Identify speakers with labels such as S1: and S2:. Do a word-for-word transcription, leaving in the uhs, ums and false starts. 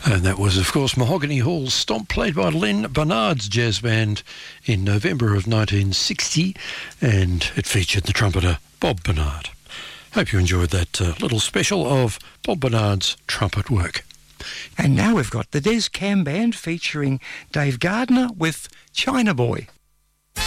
S1: And that was, of course, Mahogany Hall's Stomp, played by Len Bernard's jazz band in November of nineteen sixty, and it featured the trumpeter Bob Bernard. Hope you enjoyed that uh, little special of Bob Bernard's trumpet work.
S2: And now we've got the Des Cam Band featuring Dave Gardner with China Boy.